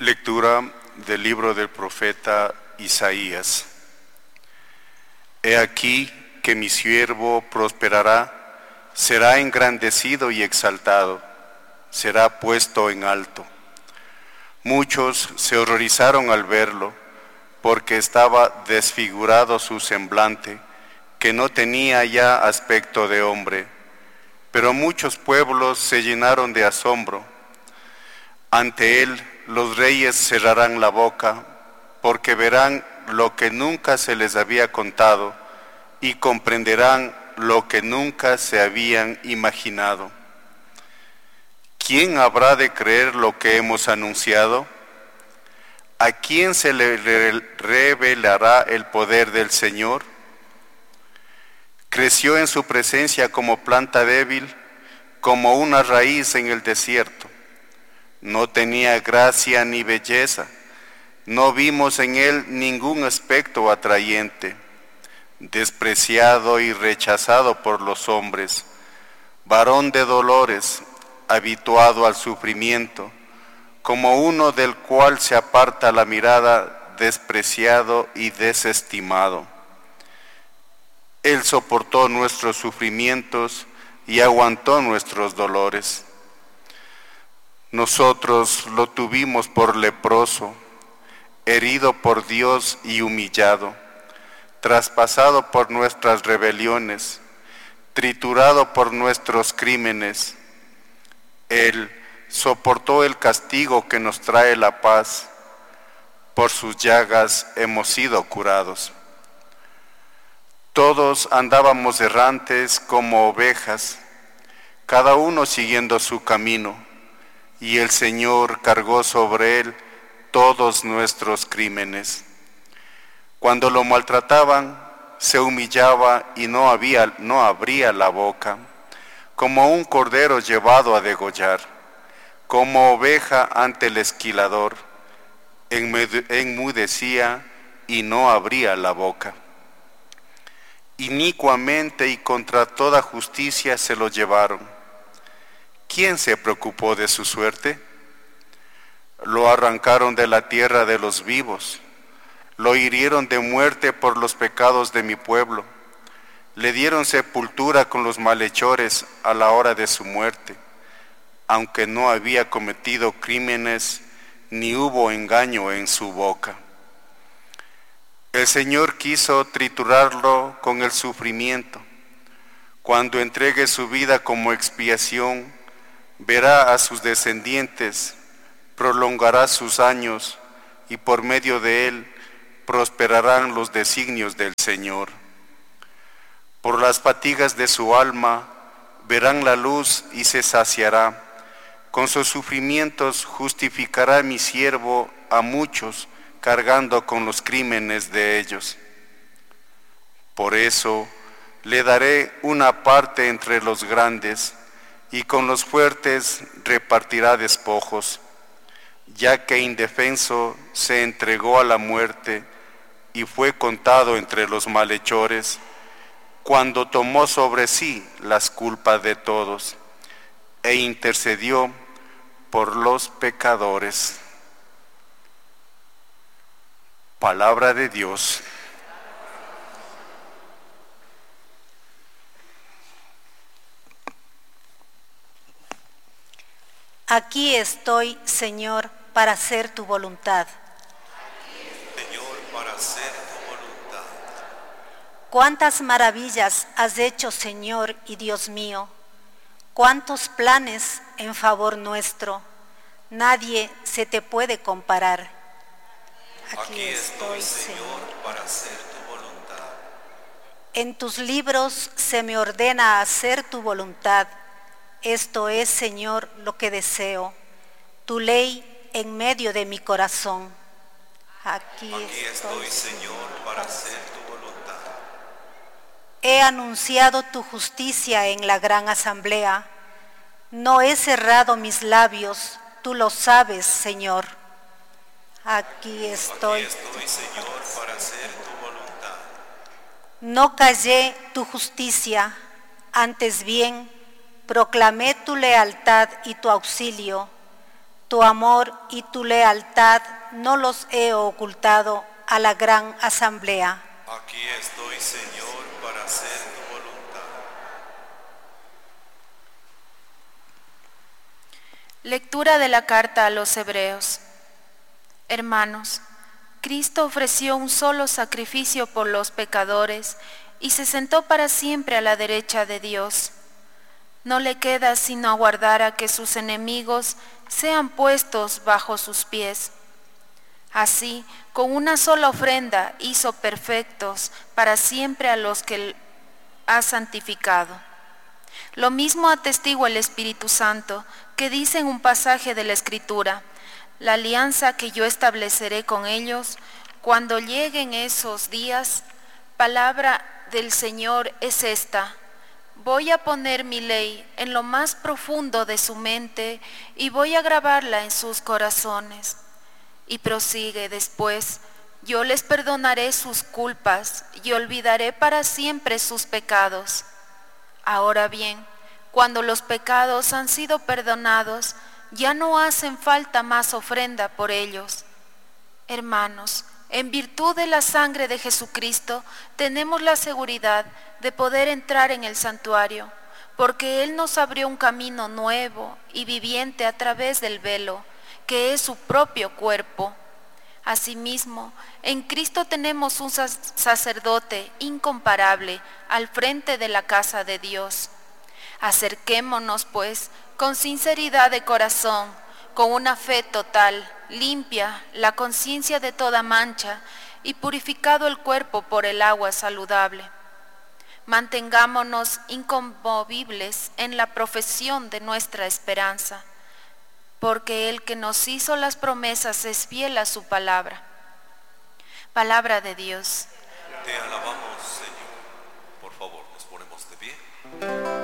Lectura del libro del profeta Isaías. He aquí que mi siervo prosperará, será engrandecido y exaltado, será puesto en alto. Muchos se horrorizaron al verlo, porque estaba desfigurado su semblante, que no tenía ya aspecto de hombre. Pero muchos pueblos se llenaron de asombro. Ante él los reyes cerrarán la boca, porque verán lo que nunca se les había contado y comprenderán lo que nunca se habían imaginado. ¿Quién habrá de creer lo que hemos anunciado? ¿A quién se le revelará el poder del Señor? Creció en su presencia como planta débil, como una raíz en el desierto. No tenía gracia ni belleza, no vimos en él ningún aspecto atrayente. Despreciado y rechazado por los hombres, varón de dolores, habituado al sufrimiento, como uno del cual se aparta la mirada, despreciado y desestimado. Él soportó nuestros sufrimientos y aguantó nuestros dolores. Nosotros lo tuvimos por leproso, herido por Dios y humillado, traspasado por nuestras rebeliones, triturado por nuestros crímenes. Él soportó el castigo que nos trae la paz, por sus llagas hemos sido curados. Todos andábamos errantes como ovejas, cada uno siguiendo su camino, y el Señor cargó sobre él todos nuestros crímenes. Cuando lo maltrataban, se humillaba y no abría la boca, como un cordero llevado a degollar, como oveja ante el esquilador, enmudecía y no abría la boca. Inicuamente y contra toda justicia se lo llevaron. ¿Quién se preocupó de su suerte? Lo arrancaron de la tierra de los vivos, lo hirieron de muerte por los pecados de mi pueblo, le dieron sepultura con los malhechores a la hora de su muerte, aunque no había cometido crímenes ni hubo engaño en su boca. El Señor quiso triturarlo con el sufrimiento. Cuando entregue su vida como expiación, verá a sus descendientes, prolongará sus años y por medio de él prosperarán los designios del Señor. Por las fatigas de su alma verán la luz y se saciará. Con sus sufrimientos justificará mi siervo a muchos, cargando con los crímenes de ellos. Por eso le daré una parte entre los grandes, y con los fuertes repartirá despojos, ya que indefenso se entregó a la muerte y fue contado entre los malhechores, cuando tomó sobre sí las culpas de todos e intercedió por los pecadores. Palabra de Dios. Aquí estoy, Señor, para hacer tu voluntad. Señor, para hacer tu voluntad. Cuántas maravillas has hecho, Señor y Dios mío. Cuántos planes en favor nuestro. Nadie se te puede comparar. Aquí estoy, Señor, para hacer tu voluntad. En tus libros se me ordena hacer tu voluntad. Esto es, Señor, lo que deseo, tu ley en medio de mi corazón. Aquí estoy, Señor, para hacer tu voluntad. He anunciado tu justicia en la gran asamblea. No he cerrado mis labios, tú lo sabes, Señor. Aquí estoy, Señor, para hacer tu voluntad. No callé tu justicia, antes bien proclamé tu lealtad y tu auxilio. Tu amor y tu lealtad no los he ocultado a la gran asamblea. Aquí estoy, Señor, para hacer tu voluntad. Lectura de la carta a los Hebreos. Hermanos, Cristo ofreció un solo sacrificio por los pecadores y se sentó para siempre a la derecha de Dios. No le queda sino aguardar a que sus enemigos sean puestos bajo sus pies. Así, con una sola ofrenda hizo perfectos para siempre a los que ha santificado. Lo mismo atestigua el Espíritu Santo, que dice en un pasaje de la Escritura: la alianza que yo estableceré con ellos cuando lleguen esos días, palabra del Señor es esta: voy a poner mi ley en lo más profundo de su mente y voy a grabarla en sus corazones. Y prosigue después: yo les perdonaré sus culpas y olvidaré para siempre sus pecados. Ahora bien, cuando los pecados han sido perdonados, ya no hacen falta más ofrenda por ellos. Hermanos, en virtud de la sangre de Jesucristo, tenemos la seguridad de poder entrar en el santuario, porque Él nos abrió un camino nuevo y viviente a través del velo, que es su propio cuerpo. Asimismo, en Cristo tenemos un sacerdote incomparable al frente de la casa de Dios. Acerquémonos, pues, con sinceridad de corazón, con una fe total, limpia la conciencia de toda mancha y purificado el cuerpo por el agua saludable. Mantengámonos inconmovibles en la profesión de nuestra esperanza, porque el que nos hizo las promesas es fiel a su palabra. Palabra de Dios. Te alabamos, Señor. Por favor, nos ponemos de pie.